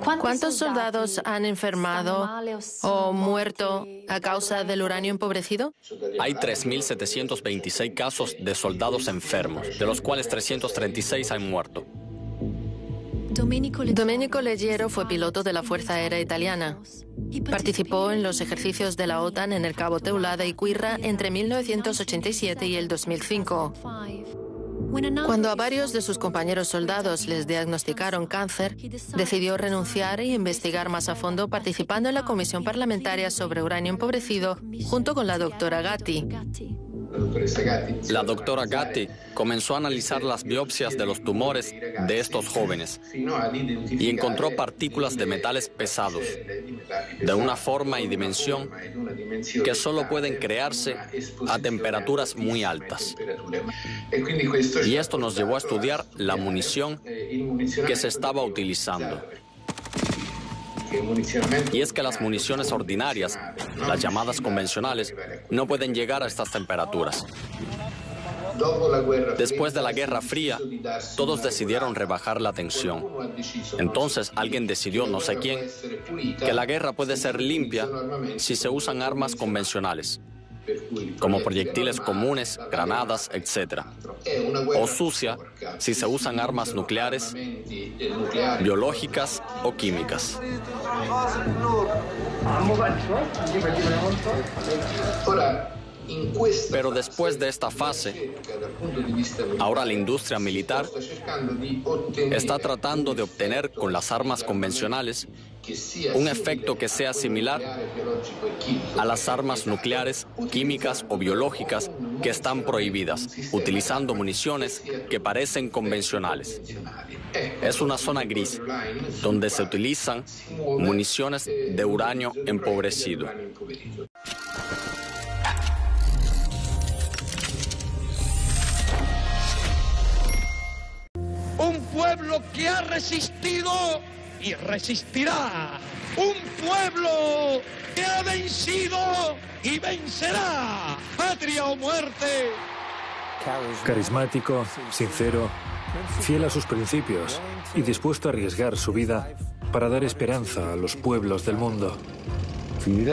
¿Cuántos soldados han enfermado o muerto a causa del uranio empobrecido? Hay 3.726 casos de soldados enfermos, de los cuales 336 han muerto. Domenico Leggero fue piloto de la Fuerza Aérea Italiana. Participó en los ejercicios de la OTAN en el Cabo Teulada y Quirra entre 1987 y el 2005. Cuando a varios de sus compañeros soldados les diagnosticaron cáncer, decidió renunciar e investigar más a fondo participando en la Comisión Parlamentaria sobre Uranio Empobrecido junto con la doctora Gatti. La doctora Gatti comenzó a analizar las biopsias de los tumores de estos jóvenes y encontró partículas de metales pesados de una forma y dimensión que solo pueden crearse a temperaturas muy altas. Y esto nos llevó a estudiar la munición que se estaba utilizando. Y es que las municiones ordinarias, las llamadas convencionales, no pueden llegar a estas temperaturas. Después de la Guerra Fría, todos decidieron rebajar la tensión. Entonces alguien decidió, no sé quién, que la guerra puede ser limpia si se usan armas convencionales, como proyectiles comunes, granadas, etc. O sucia si se usan armas nucleares, biológicas o químicas. Pero después de esta fase, ahora la industria militar está tratando de obtener con las armas convencionales un efecto que sea similar a las armas nucleares, químicas o biológicas que están prohibidas, utilizando municiones que parecen convencionales. Es una zona gris, donde se utilizan municiones de uranio empobrecido. Un pueblo que ha resistido y resistirá. Un pueblo que ha vencido y vencerá. Patria o muerte. Carismático, sincero, fiel a sus principios y dispuesto a arriesgar su vida para dar esperanza a los pueblos del mundo.